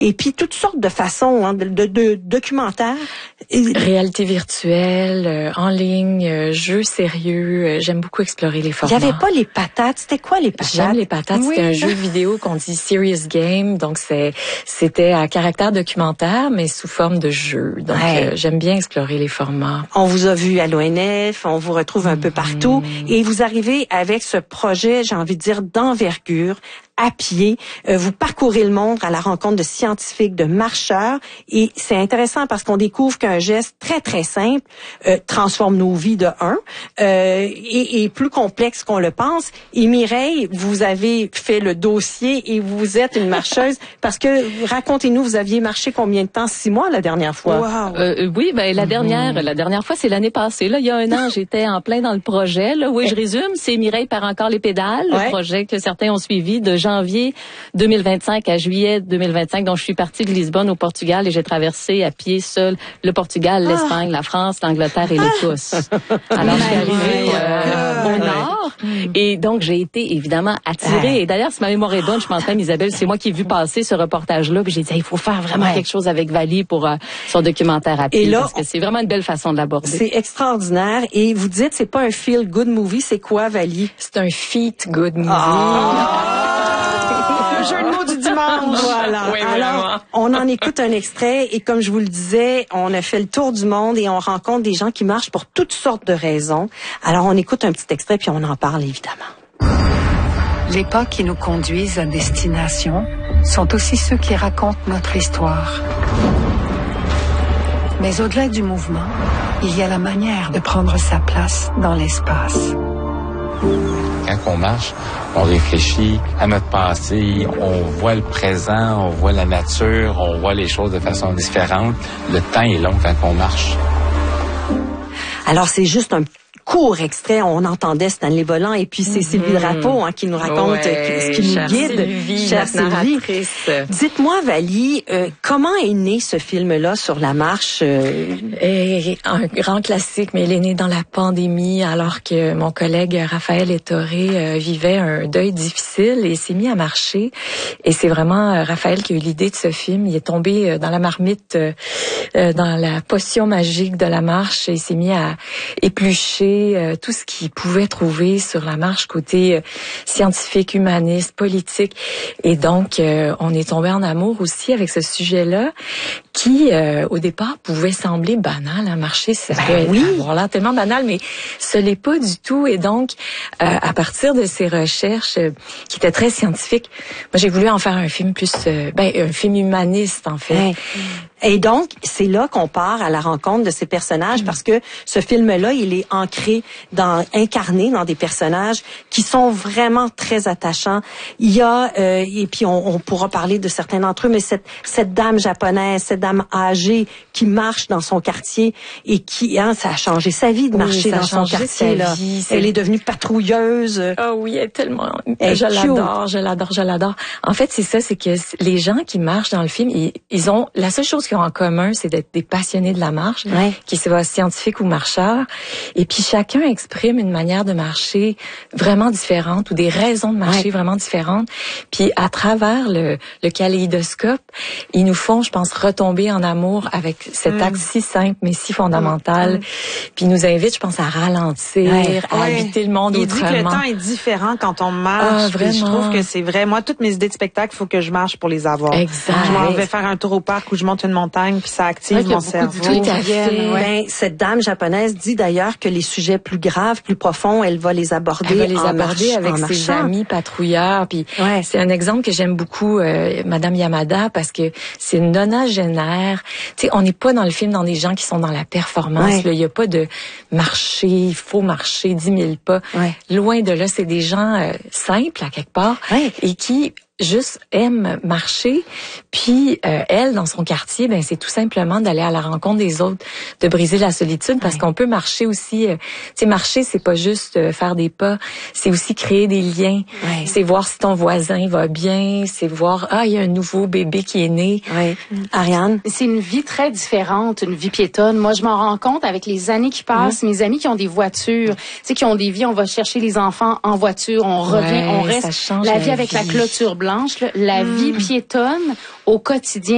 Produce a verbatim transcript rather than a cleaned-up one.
et puis toutes sortes de façons hein, de, de, de documentaires. Réalité virtuelle, euh, en ligne, euh, jeux sérieux. Euh, j'aime beaucoup explorer les formats. Il y avait pas les patates. C'était quoi les patates? J'aime les patates. Oui. C'était un jeu vidéo qu'on dit serious game. Donc c'est c'était à caractère documentaire, mais sous forme de jeu. Donc ouais. euh, j'aime bien explorer les formats. On vous a vu à l'O N F, on vous retrouve un mmh. peu partout, et vous arrivez avec ce projet, j'ai envie de dire, d'envergure. À pied, euh, vous parcourez le monde à la rencontre de scientifiques, de marcheurs, et c'est intéressant parce qu'on découvre qu'un geste très très simple euh, transforme nos vies de un, euh, et, et plus complexe qu'on le pense. Et Mireille, vous avez fait le dossier et vous êtes une marcheuse parce que racontez-nous, vous aviez marché combien de temps? Six mois la dernière fois. Wow. Euh, oui, ben la dernière, mmh. la dernière fois c'est l'année passée. Là, il y a un an, j'étais en plein dans le projet. Là, oui, je résume, c'est Mireille perd encore les pédales, ouais. le projet que certains ont suivi de janvier deux mille vingt-cinq à juillet deux mille vingt-cinq. Donc, je suis partie de Lisbonne au Portugal et j'ai traversé à pied seul le Portugal, ah. l'Espagne, la France, l'Angleterre et l'Écosse. Alors, je suis arrivée euh, au nord et donc j'ai été évidemment attirée. Et d'ailleurs, si ma mémoire est bonne, je pense même, Isabelle, c'est moi qui ai vu passer ce reportage-là. Puis j'ai dit, il faut faire vraiment ouais. quelque chose avec Vali pour euh, son documentaire à pied. Et là, parce que c'est vraiment une belle façon de l'aborder. C'est extraordinaire. Et vous dites, c'est pas un feel-good movie. C'est quoi, Vali? C'est un feat-good movie. Ah. Le jeu de mots du dimanche. Voilà. Oui, alors, on en écoute un extrait et comme je vous le disais, on a fait le tour du monde et on rencontre des gens qui marchent pour toutes sortes de raisons. Alors, on écoute un petit extrait puis on en parle évidemment. Les pas qui nous conduisent à destination sont aussi ceux qui racontent notre histoire. Mais au-delà du mouvement, il y a la manière de prendre sa place dans l'espace. Quand on marche, on réfléchit à notre passé, on voit le présent, on voit la nature, on voit les choses de façon différente. Le temps est long quand on marche. Alors, c'est juste un court extrait, on entendait Stanley Volant et puis c'est mmh. Sylvie Drapeau hein, qui nous raconte ouais, ce qui nous guide. Sylvie, chère Sylvie, dites-moi Vali, euh, comment est né ce film-là sur la marche? Euh... Et un grand classique, mais il est né dans la pandémie alors que mon collègue Raphaël Ettoré euh, vivait un deuil difficile et s'est mis à marcher. Et c'est vraiment euh, Raphaël qui a eu l'idée de ce film. Il est tombé euh, dans la marmite, euh, euh, dans la potion magique de la marche et il s'est mis à éplucher Euh, tout ce qu'il pouvait trouver sur la marche côté euh, scientifique, humaniste, politique. Et donc, euh, on est tombé en amour aussi avec ce sujet-là qui, euh, au départ, pouvait sembler banal. Hein, marcher, ça ben peut oui. avoir l'air tellement banal, mais ce l'est pas du tout. Et donc, euh, à partir de ces recherches euh, qui étaient très scientifiques, moi, j'ai voulu en faire un film plus, euh, ben, un film humaniste, en fait. Ouais. Et donc, c'est là qu'on part à la rencontre de ces personnages mmh. parce que ce film-là, il est ancré, dans, incarné dans des personnages qui sont vraiment très attachants. Il y a, euh, et puis on, on pourra parler de certains d'entre eux, mais cette, cette dame japonaise, cette dame âgée qui marche dans son quartier et qui, hein, ça a changé sa vie de marcher oui, dans son quartier. Là. Vie, elle est devenue patrouilleuse. Ah oh oui, elle est tellement, elle je est l'adore, je l'adore, je l'adore. En fait, c'est ça, c'est que les gens qui marchent dans le film, ils, ils ont, la seule chose qu'ils ont en commun, c'est d'être des passionnés de la marche, ouais. qu'ils soient scientifiques ou marcheurs. Et puis chacun exprime une manière de marcher vraiment différente ou des raisons de marcher ouais. vraiment différentes. Puis à travers le, le kaléidoscope, ils nous font, je pense, retomber en amour avec cet mm. acte si simple mais si fondamental. Mm. Puis ils nous invitent, je pense, à ralentir, ouais. à ouais. habiter le monde il autrement. Il dit que le temps est différent quand on marche. Ah, vraiment. Je trouve que c'est vrai. Moi, toutes mes idées de spectacle, il faut que je marche pour les avoir. Exact. Je m'en vais faire un tour au parc où je monte une montagne puis ça active ouais, mon cerveau. Tout à fait. Ouais. Ben, cette dame japonaise dit d'ailleurs que les sujets plus graves, plus profonds, elle va les aborder. Elle va les en aborder marche, avec ses amis patrouilleurs. Puis ouais. c'est un exemple que j'aime beaucoup, euh, Madame Yamada, parce que c'est une nonagénaire. Tu sais, on n'est pas dans le film dans des gens qui sont dans la performance. Il ouais. n'y a pas de marcher, il faut marcher dix mille pas. Ouais. Loin de là, c'est des gens euh, simples à quelque part ouais. et qui juste aime marcher, puis euh, elle, dans son quartier, ben c'est tout simplement d'aller à la rencontre des autres, de briser la solitude, parce ouais. qu'on peut marcher aussi, euh, tu sais, marcher, c'est pas juste euh, faire des pas, c'est aussi créer des liens, ouais. c'est voir si ton voisin va bien, c'est voir, ah, il y a un nouveau bébé qui est né. Ouais. Ariane? C'est une vie très différente, une vie piétonne. Moi, je m'en rends compte avec les années qui passent, mmh. mes amis qui ont des voitures, tu sais, qui ont des vies, on va chercher les enfants en voiture, on revient, ouais, on reste, ça change la la vie avec vie. La clôture blanche, là, la mmh. vie piétonne au quotidien.